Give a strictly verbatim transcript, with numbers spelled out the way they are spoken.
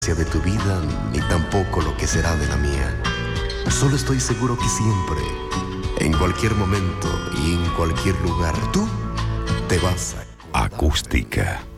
de tu vida, ni tampoco lo que será de la mía. Solo estoy seguro que siempre, en cualquier momento y en cualquier lugar, tú te vas a... Acústica.